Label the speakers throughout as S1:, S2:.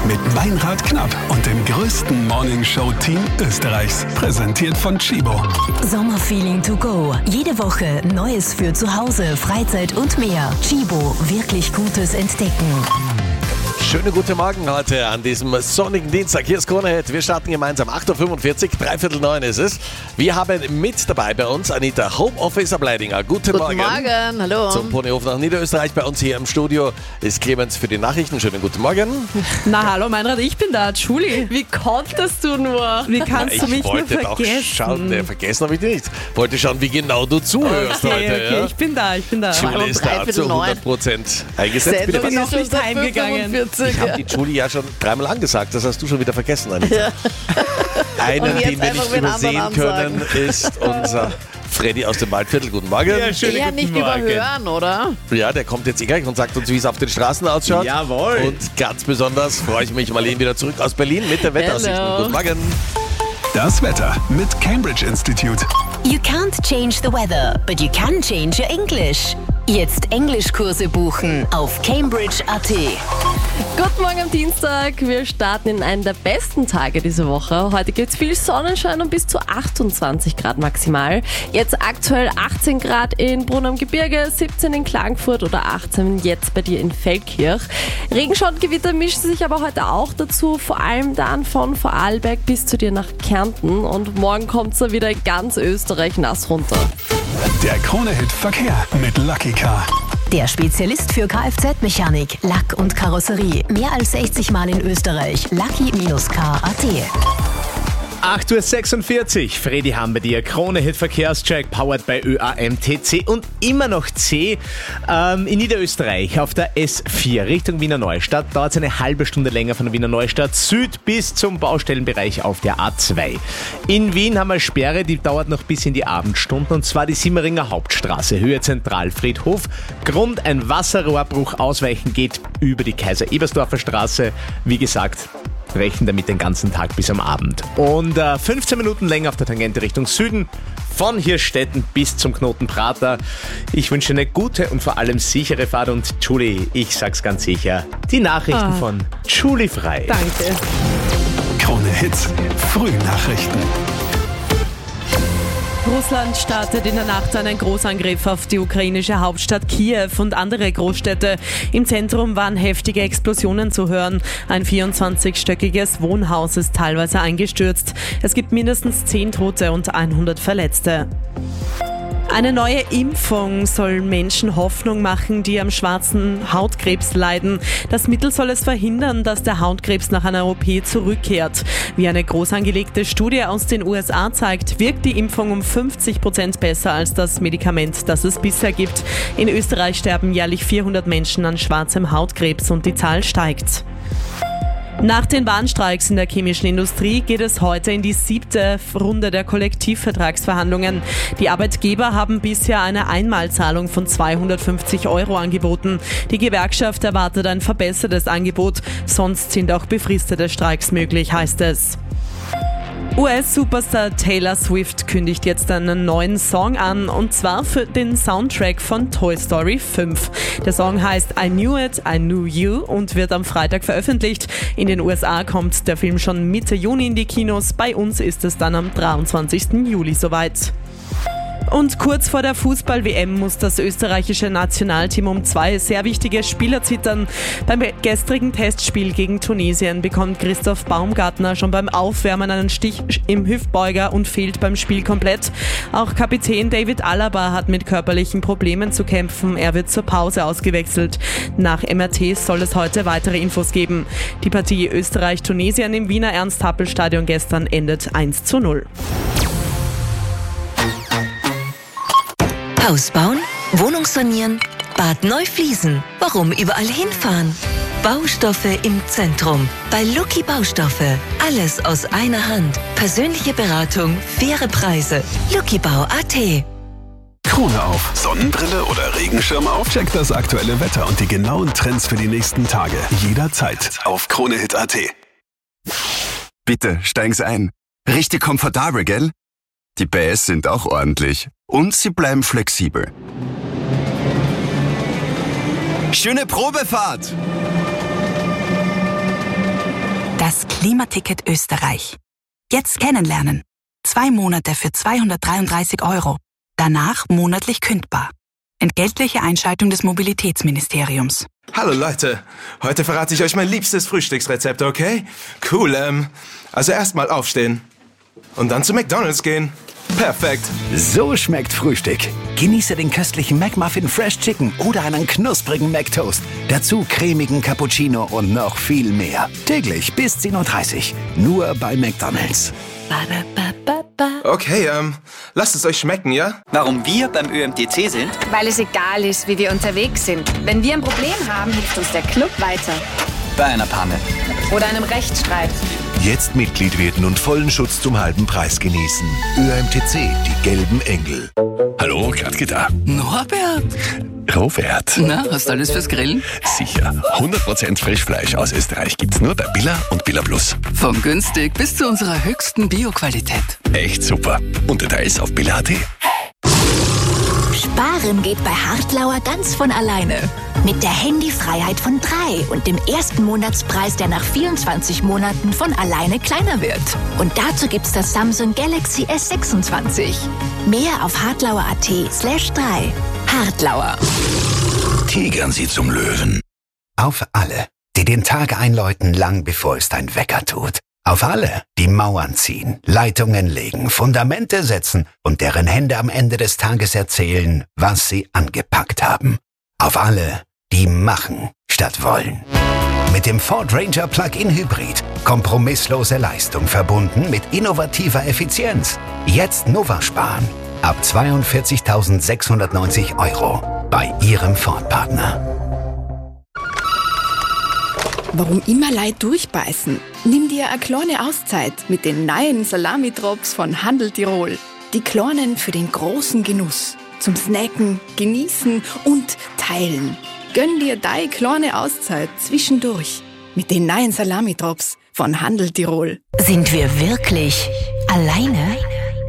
S1: mit Meinrad Knapp und dem größten Morningshow-Team Österreichs. Präsentiert von Chibo.
S2: Sommerfeeling to go. Jede Woche Neues für zu Hause, Freizeit und mehr. Chibo, wirklich Gutes entdecken.
S3: Schönen guten Morgen heute an diesem sonnigen Dienstag. Hier ist Krone Hit. Wir starten gemeinsam. 8.45 Uhr, 8:45 ist es. Wir haben mit dabei bei uns Anita, Homeofficer Bleidinger. Guten Morgen.
S4: Guten Morgen, hallo.
S3: Zum Ponyhof nach Niederösterreich. Bei uns hier im Studio ist Clemens für die Nachrichten. Schönen guten Morgen.
S5: Na hallo Meinrad, ich bin da, Julie.
S4: Wie konntest du nur?
S5: Wie kannst du mich nur
S3: wollte doch
S5: vergessen?
S3: schauen, vergessen habe ich nicht. Wollte schauen, wie genau du zuhörst heute.
S5: Okay,
S3: Ja?
S5: ich bin da.
S3: Julie ist da zu 100% eingesetzt. Bitte,
S5: bin noch nicht heimgegangen.
S3: ich habe die Julie ja schon dreimal angesagt, das hast du schon wieder vergessen, Anita.
S4: Ja.
S3: Einen,
S4: Und jetzt
S3: den wir nicht
S4: einfach wen
S3: übersehen
S4: anderen
S3: können, ist unser Freddy aus dem Waldviertel. Guten Morgen.
S6: Ja, schönen
S4: Eher
S6: guten
S4: nicht
S6: Morgen.
S4: überhören, oder?
S3: Ja, der kommt jetzt gleich und sagt uns, wie es auf den Straßen ausschaut.
S6: Jawohl.
S3: Und ganz besonders freue ich mich, Marlene wieder zurück aus Berlin mit der Wetteraussichten.
S4: Hello.
S3: Guten Morgen.
S1: Das Wetter mit Cambridge Institute.
S2: You can't change the weather, but you can change your English. Jetzt Englischkurse buchen auf Cambridge.at.
S4: Guten Morgen am Dienstag. Wir starten in einen der besten Tage diese Woche. Heute gibt es viel Sonnenschein und bis zu 28 Grad maximal. Jetzt aktuell 18 Grad in Brunn am Gebirge, 17 in Klagenfurt oder 18 jetzt bei dir in Feldkirch. Regenschauer und Gewitter mischen sich aber heute auch dazu, vor allem dann von Vorarlberg bis zu dir nach Kärnten. Und morgen kommt es wieder in ganz Österreich nass runter.
S1: Der Krone-Hit Verkehr mit Lucky Car.
S2: Der Spezialist für Kfz-Mechanik, Lack und Karosserie. Mehr als 60 Mal in Österreich. Lucky-car.at.
S6: 8.46 Uhr, Freddy haben bei dir, Krone-Hit Verkehrscheck, powered by ÖAMTC und immer noch C in Niederösterreich auf der S4 Richtung Wiener Neustadt. Dauert es eine halbe Stunde länger von der Wiener Neustadt Süd bis zum Baustellenbereich auf der A2. In Wien haben wir Sperre, die dauert noch bis in die Abendstunden und zwar die Simmeringer Hauptstraße, Höhe Zentralfriedhof. Grund ein Wasserrohrbruch, ausweichen geht über die Kaiser-Ebersdorfer Straße. Wie gesagt, rechnen damit den ganzen Tag bis am Abend. Und 15 Minuten länger auf der Tangente Richtung Süden, von Hirstetten bis zum Knoten Prater. Ich wünsche eine gute und vor allem sichere Fahrt und Julie, ich sag's ganz sicher, die Nachrichten von Julie Frei.
S5: Danke.
S1: Krone-Hits Frühnachrichten.
S5: Russland startet in der Nacht einen Großangriff auf die ukrainische Hauptstadt Kiew und andere Großstädte. Im Zentrum waren heftige Explosionen zu hören. Ein 24-stöckiges Wohnhaus ist teilweise eingestürzt. Es gibt mindestens 10 Tote und 100 Verletzte. Eine neue Impfung soll Menschen Hoffnung machen, die am schwarzen Hautkrebs leiden. Das Mittel soll es verhindern, dass der Hautkrebs nach einer OP zurückkehrt. Wie eine groß angelegte Studie aus den USA zeigt, wirkt die Impfung um 50% besser als das Medikament, das es bisher gibt. In Österreich sterben jährlich 400 Menschen an schwarzem Hautkrebs und die Zahl steigt. Nach den Warnstreiks in der chemischen Industrie geht es heute in die 7. Runde der Kollektivvertragsverhandlungen. Die Arbeitgeber haben bisher eine Einmalzahlung von 250 € angeboten. Die Gewerkschaft erwartet ein verbessertes Angebot, sonst sind auch befristete Streiks möglich, heißt es. US-Superstar Taylor Swift kündigt jetzt einen neuen Song an, und zwar für den Soundtrack von Toy Story 5. Der Song heißt I Knew It, I Knew You und wird am Freitag veröffentlicht. In den USA kommt der Film schon Mitte Juni in die Kinos, bei uns ist es dann am 23. Juli soweit. Und kurz vor der Fußball-WM muss das österreichische Nationalteam um 2 sehr wichtige Spieler zittern. Beim gestrigen Testspiel gegen Tunesien bekommt Christoph Baumgartner schon beim Aufwärmen einen Stich im Hüftbeuger und fehlt beim Spiel komplett. Auch Kapitän David Alaba hat mit körperlichen Problemen zu kämpfen. Er wird zur Pause ausgewechselt. Nach MRT soll es heute weitere Infos geben. Die Partie Österreich-Tunesien im Wiener Ernst-Happel-Stadion gestern endet 1:0.
S2: Haus bauen, Wohnung sanieren, Bad neu fließen. Warum überall hinfahren? Baustoffe im Zentrum. Bei Lucky Baustoffe. Alles aus einer Hand. Persönliche Beratung, faire Preise. luckybau.at.
S1: Krone auf. Sonnenbrille oder Regenschirm auf? Checkt das aktuelle Wetter und die genauen Trends für die nächsten Tage. Jederzeit auf KroneHit.at.
S7: Bitte, steigen Sie ein. Richtig komfortabel, gell? Die PS sind auch ordentlich. Und sie bleiben flexibel. Schöne Probefahrt!
S8: Klimaticket Österreich. Jetzt kennenlernen. 2 Monate für 233 €. Danach monatlich kündbar. Entgeltliche Einschaltung des Mobilitätsministeriums.
S9: Hallo Leute, heute verrate ich euch mein liebstes Frühstücksrezept, okay? Cool, also erstmal aufstehen und dann zu McDonald's gehen. Perfekt.
S1: So schmeckt Frühstück. Genieße den köstlichen McMuffin Fresh Chicken oder einen knusprigen McToast. Dazu cremigen Cappuccino und noch viel mehr. Täglich bis 10:30 Uhr. Nur bei McDonald's.
S9: Okay, lasst es euch schmecken, ja?
S10: Warum wir beim ÖMTC sind?
S11: Weil es egal ist, wie wir unterwegs sind. Wenn wir ein Problem haben, hilft uns der Club weiter.
S10: Bei einer Panne.
S11: Oder einem Rechtsstreit.
S12: Jetzt Mitglied werden und vollen Schutz zum halben Preis genießen. ÖMTC, die gelben Engel.
S1: Hallo, Katke da.
S13: Norbert.
S1: Robert.
S13: Na, hast du alles fürs Grillen?
S1: Sicher. 100% Frischfleisch aus Österreich gibt's nur bei Billa und Billa Plus.
S13: Von günstig bis zu unserer höchsten Bio-Qualität.
S1: Echt super. Und Details auf billa.at.
S14: Sparen geht bei Hartlauer ganz von alleine. Mit der Handyfreiheit von 3 und dem ersten Monatspreis, der nach 24 Monaten von alleine kleiner wird. Und dazu gibt's das Samsung Galaxy S26. Mehr auf hartlauer.at/3. Hartlauer.
S1: Tigern Sie zum Löwen. Auf alle, die den Tag einläuten, lang bevor es dein Wecker tut. Auf alle, die Mauern ziehen, Leitungen legen, Fundamente setzen und deren Hände am Ende des Tages erzählen, was sie angepackt haben. Auf alle, die machen statt wollen. Mit dem Ford Ranger Plug-in Hybrid. Kompromisslose Leistung verbunden mit innovativer Effizienz. Jetzt Nova sparen. Ab 42.690 € bei Ihrem Ford-Partner.
S15: Warum immer Leid durchbeißen? Nimm dir eine kleine Auszeit mit den neuen Salami-Drops von Handel Tirol. Die kleinen für den großen Genuss. Zum Snacken, Genießen und Teilen. Gönn dir deine kleine Auszeit zwischendurch mit den neuen Salami-Drops von Handel Tirol.
S2: Sind wir wirklich alleine?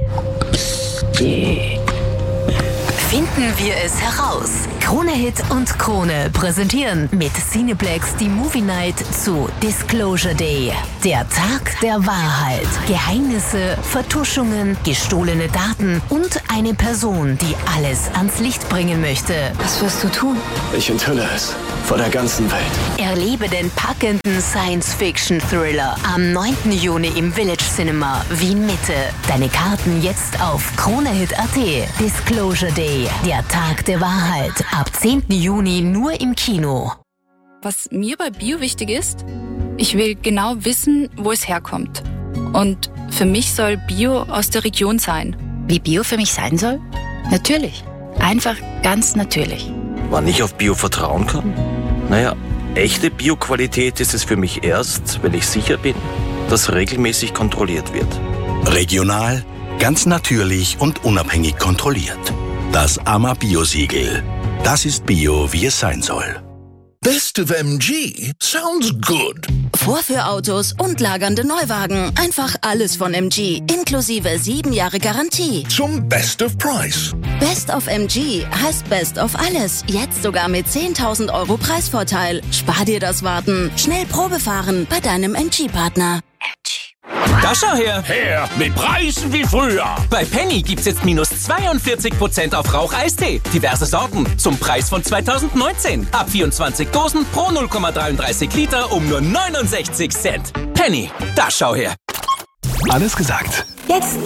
S2: Finden wir es heraus. Krone Hit und Krone präsentieren mit Cineplex die Movie Night zu Disclosure Day. Der Tag der Wahrheit. Geheimnisse, Vertuschungen, gestohlene Daten und eine Person, die alles ans Licht bringen möchte.
S14: Was wirst du tun?
S16: Ich enthülle es vor der ganzen Welt.
S2: Erlebe den packenden Science-Fiction-Thriller am 9. Juni im Village Cinema Wien Mitte. Deine Karten jetzt auf kronehit.at. Disclosure Day. Der Tag der Wahrheit. Ab 10. Juni nur im Kino.
S15: Was mir bei Bio wichtig ist, ich will genau wissen, wo es herkommt. Und für mich soll Bio aus der Region sein.
S14: Wie Bio für mich sein soll?
S15: Natürlich. Einfach ganz natürlich.
S17: Wann ich auf Bio vertrauen kann? Naja, echte Bio-Qualität ist es für mich erst, wenn ich sicher bin, dass regelmäßig kontrolliert wird.
S12: Regional, ganz natürlich und unabhängig kontrolliert. Das AMA-Bio-Siegel. Das ist Bio, wie es sein soll.
S18: Best of MG sounds good.
S14: Vorführautos und lagernde Neuwagen. Einfach alles von MG. Inklusive 7 Jahre Garantie.
S18: Zum Best of Price.
S14: Best of MG heißt Best of alles. Jetzt sogar mit 10.000 € Preisvorteil. Spar dir das Warten. Schnell Probe fahren bei deinem MG-Partner.
S10: Da schau her!
S19: Her, mit Preisen wie früher!
S10: Bei Penny gibt's jetzt minus 42% auf Rauch-Eistee. Diverse Sorten zum Preis von 2019. Ab 24 Dosen pro 0,33 Liter um nur 69 Cent. Penny, da schau her!
S1: Alles gesagt.
S2: Jetzt